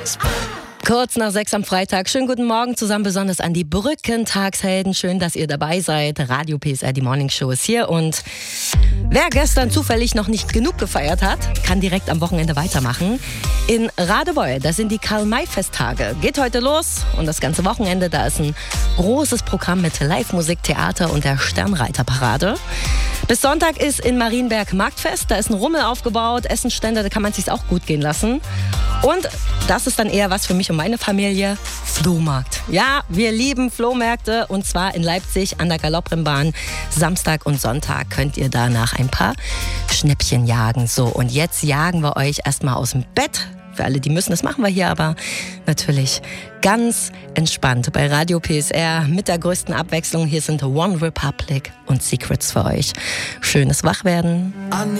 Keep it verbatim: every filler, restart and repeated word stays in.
Kurz nach sechs am Freitag. Schönen guten Morgen zusammen, besonders an die Brückentagshelden. Schön, dass ihr dabei seid. Radio P S R, die Morning Show ist hier. Und wer gestern zufällig noch nicht genug gefeiert hat, kann direkt am Wochenende weitermachen. In Radebeul, das sind die Karl-May-Festtage. Geht heute los und das ganze Wochenende, da ist ein großes Programm mit Live-Musik, Theater und der Sternreiterparade. Bis Sonntag ist in Marienberg Marktfest. Da ist ein Rummel aufgebaut, Essensstände, da kann man es sich auch gut gehen lassen. Und das ist dann eher was für mich und meine Familie, Flohmarkt. Ja, wir lieben Flohmärkte und zwar in Leipzig an der Galopprennbahn. Samstag und Sonntag könnt ihr danach ein paar Schnäppchen jagen. So, und jetzt jagen wir euch erstmal aus dem Bett. Für alle, die müssen, das machen wir hier aber natürlich ganz entspannt bei Radio P S R mit der größten Abwechslung. Hier sind One Republic und Secrets für euch. Schönes Wachwerden.